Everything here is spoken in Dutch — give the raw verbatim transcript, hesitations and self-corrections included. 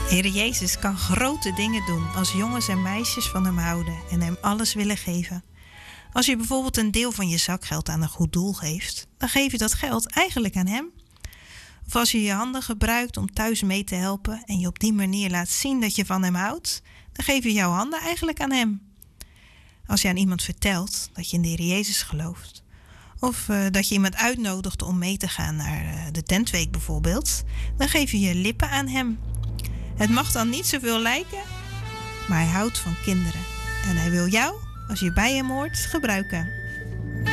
Heer Jezus kan grote dingen doen als jongens en meisjes van hem houden en hem alles willen geven. Als je bijvoorbeeld een deel van je zakgeld aan een goed doel geeft, dan geef je dat geld eigenlijk aan hem. Of als je je handen gebruikt om thuis mee te helpen en je op die manier laat zien dat je van hem houdt, dan geef je jouw handen eigenlijk aan hem. Als je aan iemand vertelt dat je in de Heer Jezus gelooft, of uh, dat je iemand uitnodigt om mee te gaan naar uh, de tentweek bijvoorbeeld, dan geef je je lippen aan hem. Het mag dan niet zoveel lijken, maar hij houdt van kinderen. En hij wil jou, als je bij hem hoort, gebruiken.